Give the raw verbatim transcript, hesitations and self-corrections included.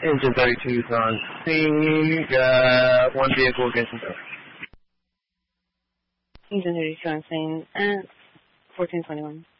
Engine thirty-two is on scene. Uh, one vehicle against himself. Engine thirty-two on scene. Uh, fourteen twenty-one.